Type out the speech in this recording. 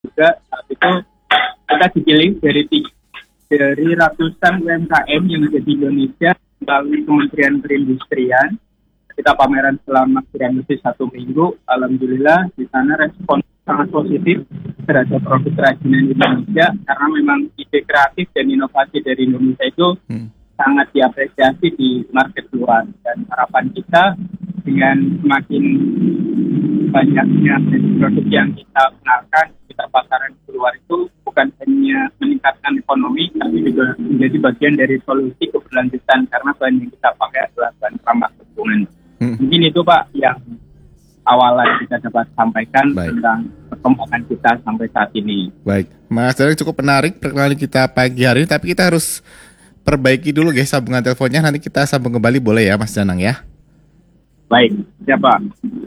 juga saat itu kita dipilih dari ratusan UMKM yang ada di Indonesia melalui Kementerian Perindustrian. Kita pameran selama kurang lebih 1 minggu. Alhamdulillah di sana respon sangat positif terhadap produk kerajinan Indonesia karena memang ide kreatif dan inovasi dari Indonesia itu sangat diapresiasi di market luar. Dan harapan kita dengan semakin banyaknya produk yang kita kenalkan, kita pasaran keluar itu bukan hanya meningkatkan ekonomi, tapi juga menjadi bagian dari solusi keberlanjutan karena bahan yang kita pakai adalah bahan ramah lingkungan. Mungkin itu Pak yang awalan kita dapat sampaikan tentang perkembangan kita sampai saat ini. Baik, Mas Danang cukup menarik perkenalan kita pagi hari ini, tapi kita harus perbaiki dulu guys sambungan teleponnya, nanti kita sambung kembali boleh ya Mas Danang ya? Baik, siapa?